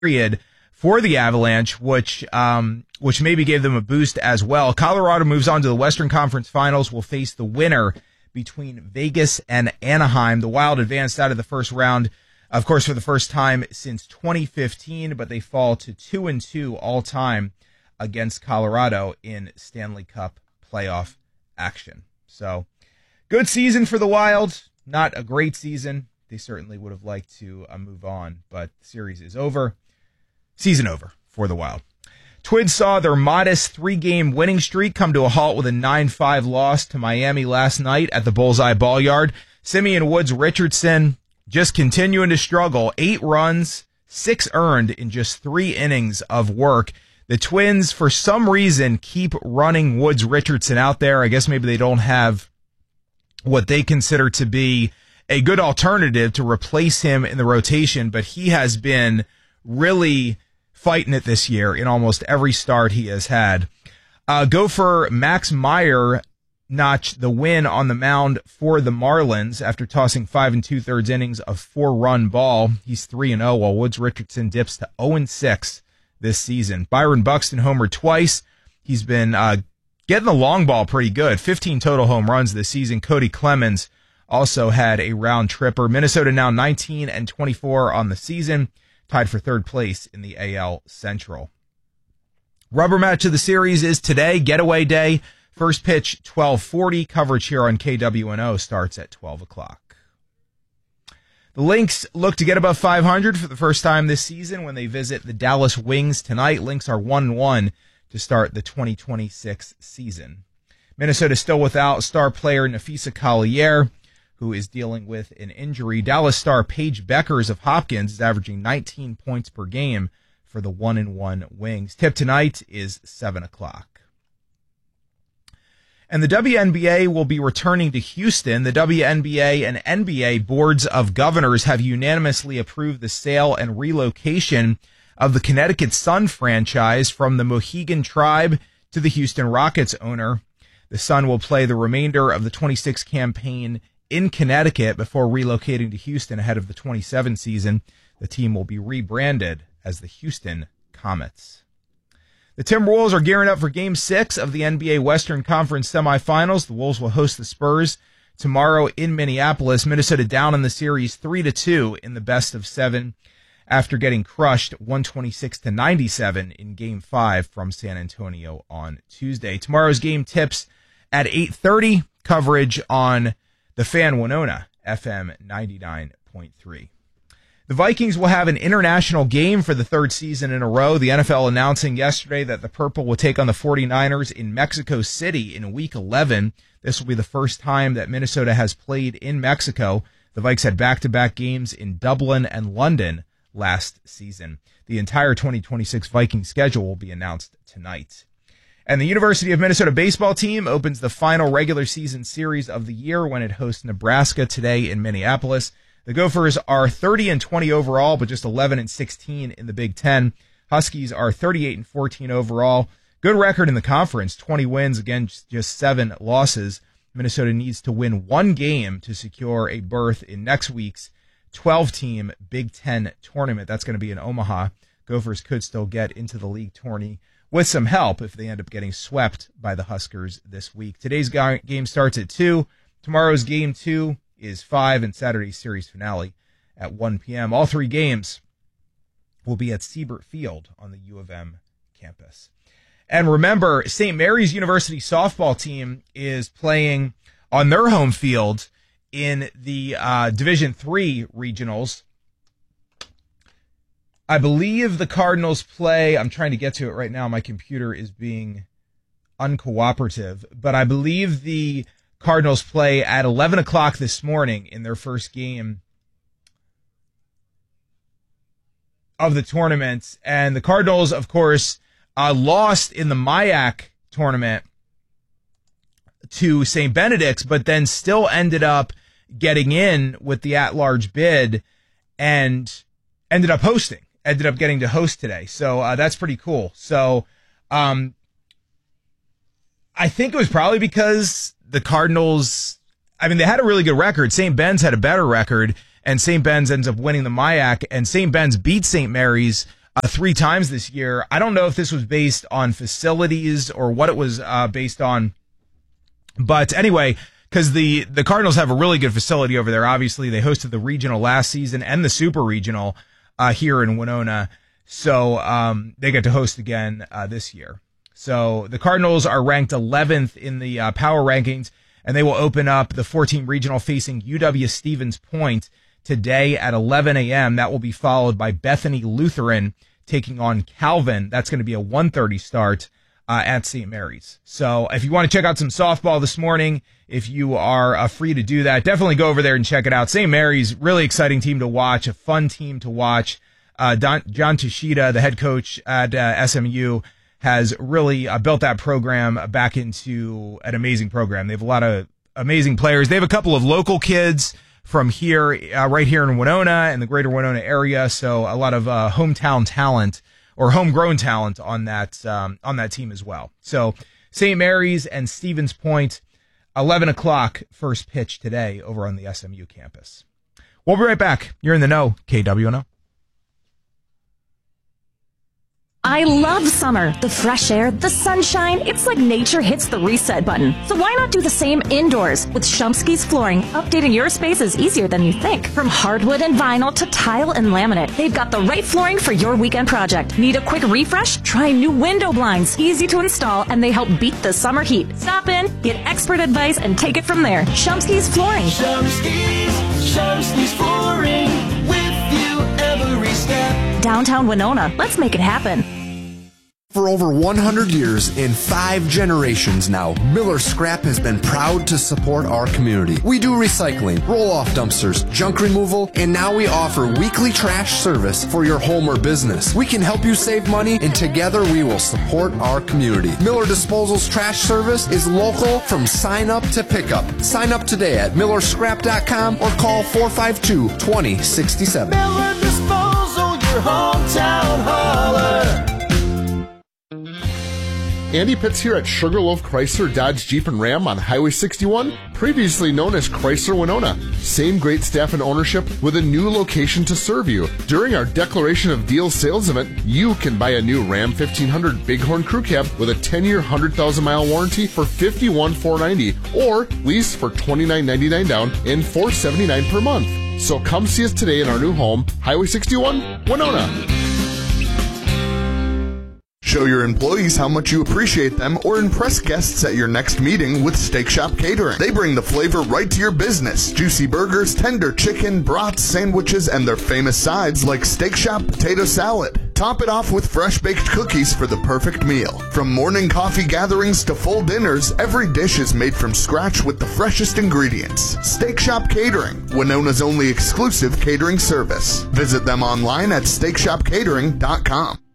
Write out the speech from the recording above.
period for the Avalanche, which maybe gave them a boost as well. Colorado moves on to the Western Conference Finals. Will face the winner between Vegas and Anaheim. The Wild advanced out of the first round, of course, for the first time since 2015, but they fall to 2-2 all time against Colorado in Stanley Cup playoff action. So, good season for the Wild. Not a great season. They certainly would have liked to move on, but the series is over. Season over for the Wild. Twins saw their modest 3-game winning streak come to a halt with a 9-5 loss to Miami last night at the Bullseye Ball-Yard. Simeon Woods Richardson just continuing to struggle. 8 runs, 6 earned in just 3 innings of work. The Twins, for some reason, keep running Woods Richardson out there. I guess maybe they don't have what they consider to be a good alternative to replace him in the rotation, but he has been really fighting it this year in almost every start he has had. Gopher Max Meyer notched the win on the mound for the Marlins after tossing 5 2/3 innings of 4-run ball. He's 3-0, while Woods Richardson dips to 0-6 this season. Byron Buxton homered twice. He's been getting the long ball pretty good. 15 total home runs this season. Cody Clemens also had a round tripper. Minnesota now 19-24 on the season, tied for third place in the AL Central. Rubber match of the series is today, Getaway Day. First pitch, 12:40. Coverage here on KWNO starts at 12 o'clock. The Lynx look to get above 500 for the first time this season when they visit the Dallas Wings tonight. Lynx are 1-1 to start the 2026 season. Minnesota still without star player Nafisa Collier, who is dealing with an injury. Dallas star Paige Beckers of Hopkins is averaging 19 points per game for the 1-1 Wings. Tip tonight is 7 o'clock. And the WNBA will be returning to Houston. The WNBA and NBA boards of governors have unanimously approved the sale and relocation of the Connecticut Sun franchise from the Mohegan Tribe to the Houston Rockets owner. The Sun will play the remainder of the 26 campaign in Connecticut before relocating to Houston ahead of the 27 season. The team will be rebranded as the Houston Comets. The Timberwolves are gearing up for Game 6 of the NBA Western Conference semifinals. The Wolves will host the Spurs tomorrow in Minneapolis. Minnesota down in the series 3-2 in the best of 7 after getting crushed 126-97 in Game 5 from San Antonio on Tuesday. Tomorrow's game tips at 8:30. Coverage on the Fan Winona FM 99.3. The Vikings will have an international game for the third season in a row. The NFL announcing yesterday that the Purple will take on the 49ers in Mexico City in Week 11. This will be the first time that Minnesota has played in Mexico. The Vikes had back-to-back games in Dublin and London last season. The entire 2026 Viking schedule will be announced tonight. And the University of Minnesota baseball team opens the final regular season series of the year when it hosts Nebraska today in Minneapolis. The Gophers are 30-20 overall, but just 11-16 in the Big Ten. Huskies are 38-14 overall. Good record in the conference, 20 wins against just 7 losses. Minnesota needs to win 1 game to secure a berth in next week's 12-team Big Ten tournament. That's going to be in Omaha. Gophers could still get into the league tourney with some help if they end up getting swept by the Huskers this week. Today's game starts at 2. Tomorrow's game 2 is 5, and Saturday's series finale at 1 p.m. All 3 games will be at Siebert Field on the U of M campus. And remember, St. Mary's University softball team is playing on their home field in the Division III regionals. I believe the Cardinals play, I'm trying to get to it right now, my computer is being uncooperative, but I believe the Cardinals play at 11 o'clock this morning in their first game of the tournament. And the Cardinals, of course, lost in the MIAC tournament to St. Benedict's, but then still ended up getting in with the at-large bid and ended up getting to host today. So that's pretty cool. So I think it was probably because the Cardinals, they had a really good record. St. Ben's had a better record, and St. Ben's ends up winning the MIAC, and St. Ben's beat St. Mary's 3 times this year. I don't know if this was based on facilities or what it was based on. But anyway, because the Cardinals have a really good facility over there. Obviously, they hosted the regional last season and the super regional here in Winona. So they get to host again this year. So the Cardinals are ranked 11th in the power rankings, and they will open up the 14 regional facing UW-Stevens Point today at 11 a.m. That will be followed by Bethany Lutheran taking on Calvin. That's going to be a 1:30 start at St. Mary's. So if you want to check out some softball this morning, if you are free to do that, definitely go over there and check it out. St. Mary's, really exciting team to watch, a fun team to watch. John Tashida, the head coach at SMU, has really built that program back into an amazing program. They have a lot of amazing players. They have a couple of local kids from here, right here in Winona and the greater Winona area. So a lot of hometown talent or homegrown talent on that team as well. So St. Mary's and Stevens Point, 11 o'clock first pitch today over on the SMU campus. We'll be right back. You're in the know, KWNO. I love summer. The fresh air, the sunshine. It's like nature hits the reset button. So why not do the same indoors? With Shumsky's Flooring, updating your space is easier than you think. From hardwood and vinyl to tile and laminate, they've got the right flooring for your weekend project. Need a quick refresh? Try new window blinds. Easy to install, and they help beat the summer heat. Stop in, get expert advice, and take it from there. Shumsky's Flooring. Shumsky's Flooring. With you every step. Downtown Winona. Let's make it happen. For over 100 years and 5 generations now, Miller Scrap has been proud to support our community. We do recycling, roll-off dumpsters, junk removal, and now we offer weekly trash service for your home or business. We can help you save money, and together we will support our community. Miller Disposal's trash service is local from sign-up to pickup. Sign up today at millerscrap.com or call 452-2067. Miller Disposal, your hometown hauler. Andy Pitts here at Sugarloaf Chrysler Dodge Jeep and Ram on Highway 61, previously known as Chrysler Winona. Same great staff and ownership with a new location to serve you. During our Declaration of Deals sales event, you can buy a new Ram 1500 Bighorn Crew Cab with a 10-year, 100,000-mile warranty for $51,490 or lease for $29.99 down and $479 per month. So come see us today in our new home, Highway 61, Winona. Show your employees how much you appreciate them or impress guests at your next meeting with Steak Shop Catering. They bring the flavor right to your business. Juicy burgers, tender chicken, brats, sandwiches, and their famous sides like Steak Shop Potato Salad. Top it off with fresh baked cookies for the perfect meal. From morning coffee gatherings to full dinners, every dish is made from scratch with the freshest ingredients. Steak Shop Catering, Winona's only exclusive catering service. Visit them online at steakshopcatering.com.